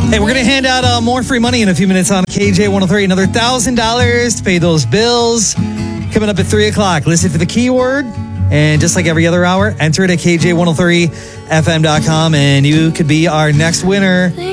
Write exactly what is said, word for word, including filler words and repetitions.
Hey, we're going to hand out uh, more free money in a few minutes on K J one oh three. Another one thousand dollars to pay those bills. Coming up at three o'clock. Listen for the keyword. And just like every other hour, enter it at K J one oh three F M dot com and you could be our next winner.